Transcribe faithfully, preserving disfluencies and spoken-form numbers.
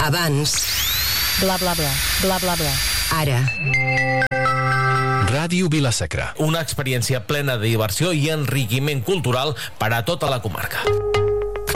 Abans. Bla, bla, bla. Bla, bla, bla. Ara. Ràdio Vila-sacra. Una experiència plena de diversió i enriquiment cultural per a tota la comarca.